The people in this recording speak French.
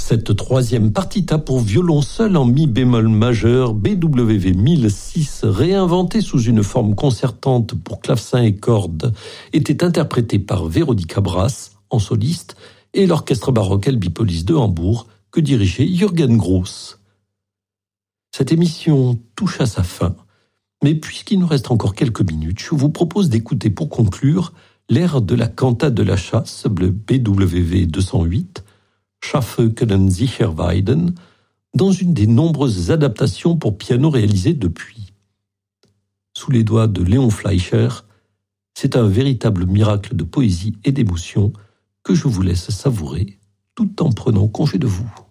Cette troisième partita pour violon seul en mi bémol majeur BWV 1006, réinventée sous une forme concertante pour clavecin et cordes, était interprétée par Veronika Brass en soliste et l'orchestre baroque Elbipolis de Hambourg que dirigeait Jürgen Gross. Cette émission touche à sa fin, mais puisqu'il nous reste encore quelques minutes, je vous propose d'écouter pour conclure l'air de la cantate de la chasse, le BWV 208, Schaffe können sicher weiden, dans une des nombreuses adaptations pour piano réalisées depuis. Sous les doigts de Léon Fleischer, c'est un véritable miracle de poésie et d'émotion que je vous laisse savourer tout en prenant congé de vous.